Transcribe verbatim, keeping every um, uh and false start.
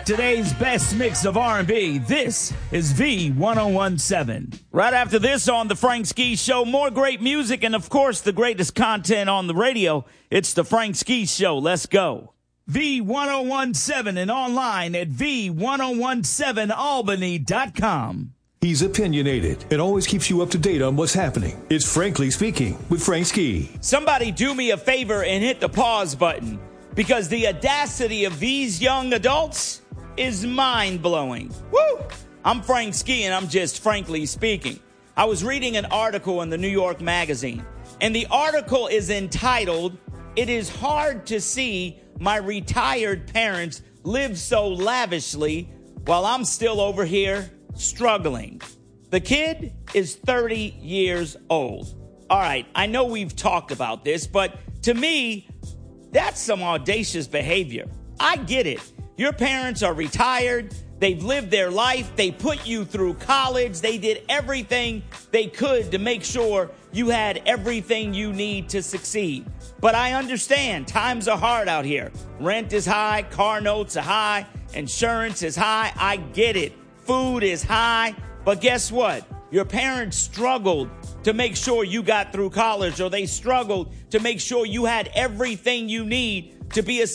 Today's best mix of R and B. This is V ten seventeen. Right after this on the Frank Ski Show, more great music and, of course, the greatest content on the radio. It's the Frank Ski Show. Let's go. V ten seventeen and online at V ten seventeen albany dot com. He's opinionated and always keeps you up to date on what's happening. It's Frankly Speaking with Frank Ski. Somebody do me a favor and hit the pause button, because the audacity of these young adults is mind-blowing. Woo! I'm Frank Ski, and I'm just frankly speaking. I was reading an article in the New York Magazine, and the article is entitled, "It is hard to see my retired parents live so lavishly while I'm still over here struggling." The kid is thirty years old. All right, I know we've talked about this, but to me, that's some audacious behavior. I get it. Your parents are retired. They've lived their life. They put you through college. They did everything they could to make sure you had everything you need to succeed. But I understand times are hard out here. Rent is high. Car notes are high. Insurance is high. I get it. Food is high. But guess what? Your parents struggled to make sure you got through college, or they struggled to make sure you had everything you need to be a